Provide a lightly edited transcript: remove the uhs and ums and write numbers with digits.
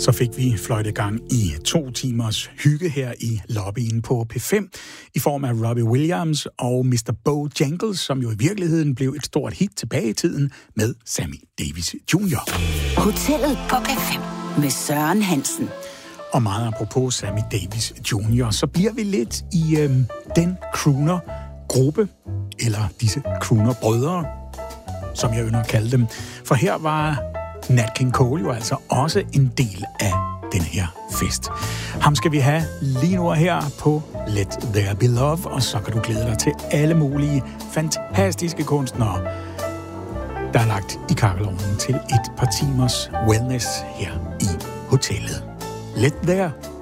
Så fik vi fløjtegang i 2 timers hygge her i lobbyen på P5 i form af Robbie Williams og Mr. Bojangles, som jo i virkeligheden blev et stort hit tilbage i tiden med Sammy Davis Jr. Hotellet på P5 med Søren Hansen. Og meget apropos Sammy Davis Jr., så bliver vi lidt i den crooner-gruppe, eller disse crooner-brødre, som jeg ynder at kalde dem. For her var Nat King Cole jo altså også en del af den her fest. Ham skal vi have lige nu her på Let There Be Love, og så kan du glæde dig til alle mulige fantastiske kunstnere, der er lagt i kakkelovnen til et par timers wellness her i hotellet. Let There